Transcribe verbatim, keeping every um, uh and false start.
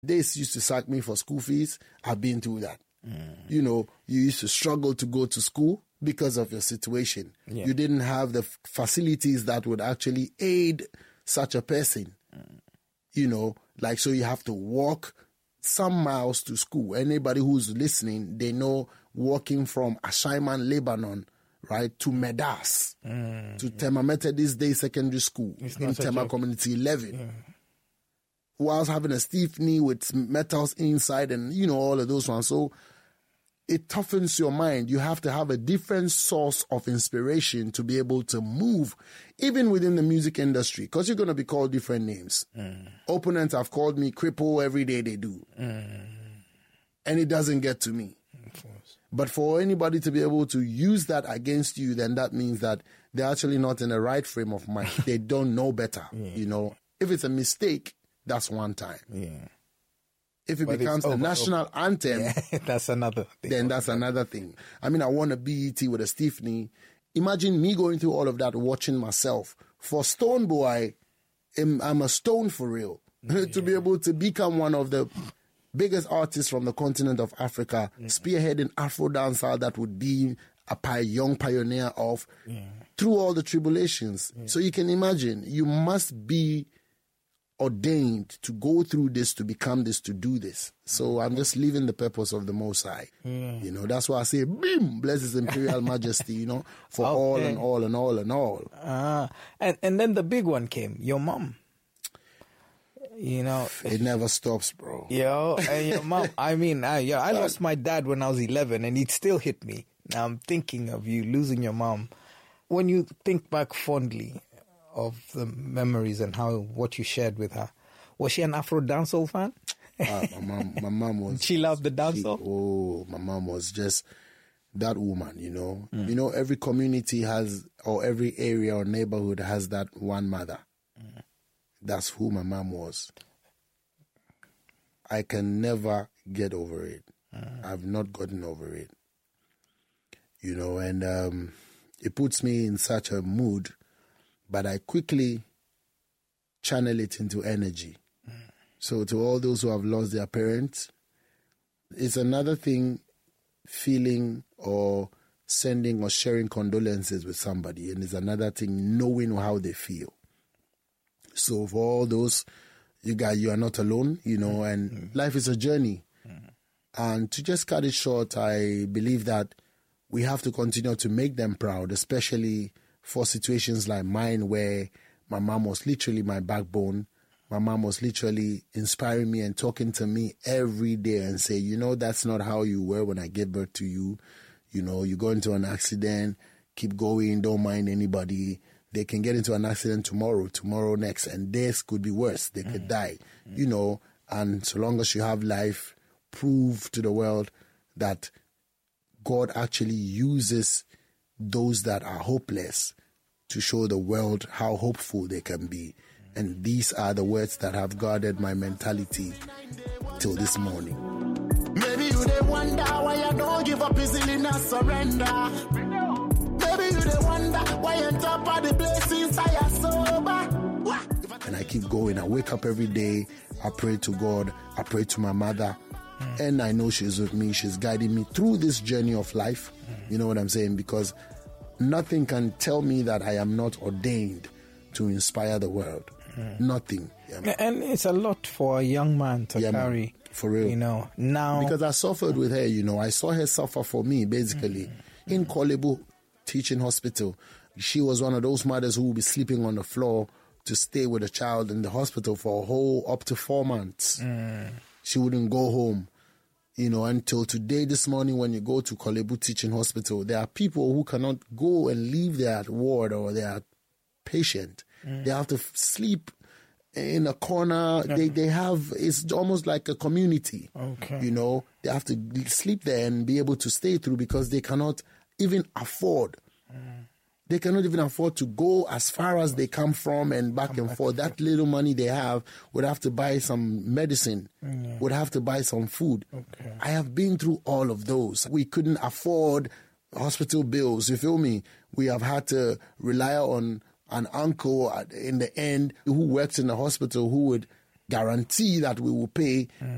They used to sack me for school fees. I've been through that. Mm. You know, you used to struggle to go to school because of your situation. Yeah. You didn't have the f- facilities that would actually aid such a person. Mm. You know, like, so you have to walk some miles to school. Anybody who's listening, they know walking from Ashaiman, Lebanon, right, to Medas, Mm. to Tema Methodist Day Secondary School It's in not a Tema joke. Community eleven. Yeah. Whilst having a stiff knee with metals inside and, you know, all of those ones. So it toughens your mind. You have to have a different source of inspiration to be able to move, even within the music industry, because you're going to be called different names. Mm. Opponents have called me cripple every day they do. Mm. And it doesn't get to me. Of course. But for anybody to be able to use that against you, then that means that they're actually not in the right frame of mind. They don't know better. Yeah. You know, if it's a mistake, that's one time. Yeah. If it But becomes it's the over, national over. anthem, Yeah, that's another thing. then that's another thing. I mean, I won a B E T with a stiff knee. Imagine me going through all of that, watching myself. For Stone Boy, I'm, I'm a stone for real. Yeah. To be able to become one of the biggest artists from the continent of Africa, yeah. spearheading Afro dancehall that would be a pi- young pioneer of, yeah. through all the tribulations. Yeah. So you can imagine, you must be ordained to go through this, to become this, to do this. So I'm just living the purpose of the Most High. Mm. You know, that's why I say, Bim, bless His Imperial Majesty, you know, for okay. all and all and all and all. Ah, and, and then the big one came, your mom. You know. It never stops, bro. Yo, and your mom, I mean, I, yeah, I lost my dad when I was eleven and it still hit me. Now I'm thinking of you losing your mom. When you think back fondly of the memories and how what you shared with her, was she an Afro dancehall fan? uh, my mom, my mom was. She loved the dancehall. She, oh, my mom was just that woman. You know, Mm. you know, every community has, or every area or neighborhood has that one mother. Mm. That's who my mom was. I can never get over it. Mm. I've not gotten over it. You know, and um, it puts me in such a mood. But I quickly channel it into energy. Mm. So to all those who have lost their parents, it's another thing feeling or sending or sharing condolences with somebody, and it's another thing knowing how they feel. So for all those, you guys, you are not alone, you know, and mm. life is a journey. Mm. And to just cut it short, I believe that we have to continue to make them proud, especially for situations like mine where my mom was literally my backbone. My mom was literally inspiring me and talking to me every day and say, you know, that's not how you were when I gave birth to you. You know, you go into an accident, keep going, don't mind anybody. They can get into an accident tomorrow, tomorrow next, and this could be worse. They could mm. die, mm. you know, and so long as you have life, prove to the world that God actually uses those that are hopeless to show the world how hopeful they can be. And these are the words that have guarded my mentality till this morning. Maybe you they wonder why I don't give up easily, not surrender. Maybe you they wonder why on top of the blessings I am sober. And I keep going. I wake up every day. I pray to God. I pray to my mother. Mm. And I know she's with me. She's guiding me through this journey of life. Mm. You know what I'm saying? Because nothing can tell me that I am not ordained to inspire the world. Mm. Nothing. Yeah, and it's a lot for a young man to yeah, carry. Man. For real. You know, now. Because I suffered with her, you know. I saw her suffer for me, basically. Mm. In Korle Bu Teaching Hospital. She was one of those mothers who would be sleeping on the floor to stay with a child in the hospital for a whole up to four months. Mm. She wouldn't go home. You know, until today, this morning, when you go to Korle Bu Teaching Hospital, there are people who cannot go and leave their ward or their patient. Mm. They have to f- sleep in a corner. Okay. They they have, it's almost like a community. Okay. You know, they have to sleep there and be able to stay through because they cannot even afford. Mm. They cannot even afford to go as far as they come from and back come and back forth. That little money they have would have to buy some medicine, mm. would have to buy some food. Okay. I have been through all of those. We couldn't afford hospital bills, you feel me? We have had to rely on an uncle in the end who works in the hospital who would guarantee that we will pay. Mm.